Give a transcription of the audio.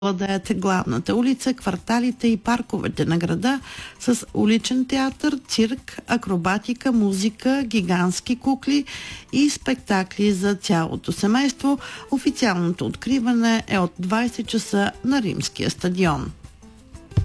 владеят главната улица, кварталите и парковете на града с уличен театър, цирк, акробатика, музика, гигантски кукли и спектакли за цялото семейство. Официалното откриване е от 20 часа на Римския стадион.